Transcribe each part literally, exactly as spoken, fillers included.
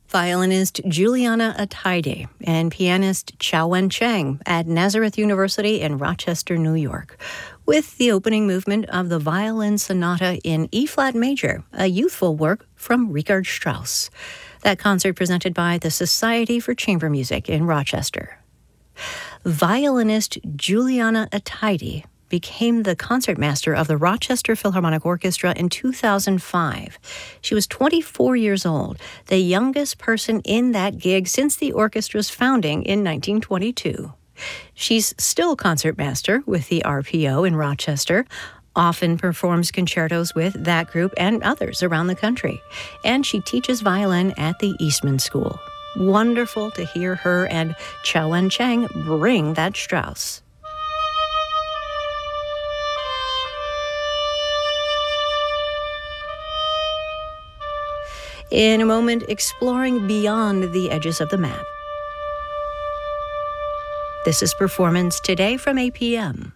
Violinist Juliana Ataide and pianist Chao-Wen Chang at Nazareth University in Rochester, New York, with the opening movement of the Violin Sonata in E-flat major, a youthful work from Richard Strauss. That concert presented by the Society for Chamber Music in Rochester. Violinist Juliana Ataide became the concertmaster of the Rochester Philharmonic Orchestra in two thousand five. She was twenty-four years old, the youngest person in that gig since the orchestra's founding in nineteen twenty-two. She's still concertmaster with the R P O in Rochester, often performs concertos with that group and others around the country, and she teaches violin at the Eastman School. Wonderful to hear her and Chao-Wen Chang bring that Strauss. In a moment, exploring beyond the edges of the map. This is Performance Today from A P M.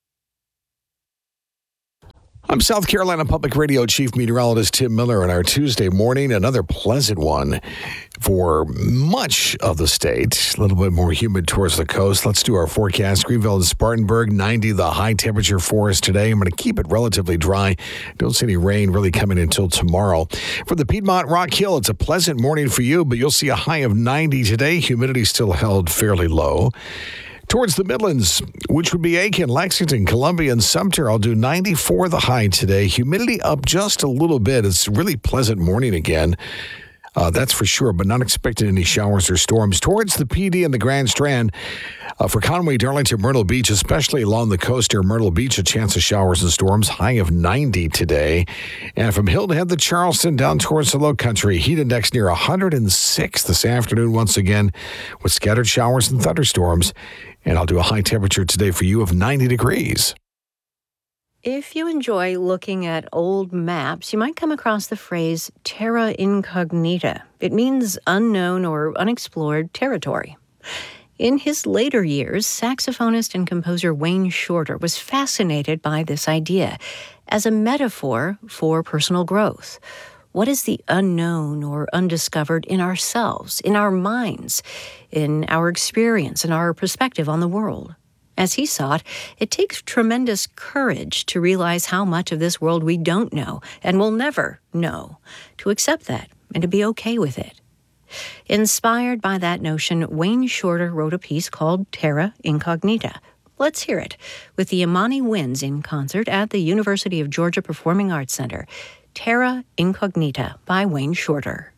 I'm South Carolina Public Radio Chief Meteorologist Tim Miller, and our Tuesday morning, another pleasant one for much of the state. A little bit more humid towards the coast. Let's do our forecast. Greenville and Spartanburg, ninety, the high temperature for us today. I'm going to keep it relatively dry. Don't see any rain really coming until tomorrow. For the Piedmont Rock Hill, it's a pleasant morning for you, but you'll see a high of ninety today. Humidity still held fairly low. Towards the Midlands, which would be Aiken, Lexington, Columbia, and Sumter, I'll do ninety-four the high today. Humidity up just a little bit. It's a really pleasant morning again. Uh, that's for sure, but not expecting any showers or storms. Towards the P D and the Grand Strand, uh, for Conway, Darlington, Myrtle Beach, especially along the coast near Myrtle Beach, a chance of showers and storms, high of ninety today. And from Hilton Head to Charleston down towards the Low Country, heat index near one hundred six this afternoon once again, with scattered showers and thunderstorms. And I'll do a high temperature today for you of ninety degrees. If you enjoy looking at old maps, you might come across the phrase terra incognita. It means unknown or unexplored territory. In his later years, saxophonist and composer Wayne Shorter was fascinated by this idea as a metaphor for personal growth. What is the unknown or undiscovered in ourselves, in our minds, in our experience, in our perspective on the world? As he saw it, it takes tremendous courage to realize how much of this world we don't know and will never know, to accept that and to be okay with it. Inspired by that notion, Wayne Shorter wrote a piece called Terra Incognita. Let's hear it with the Imani Winds in concert at the University of Georgia Performing Arts Center. Terra Incognita by Wayne Shorter.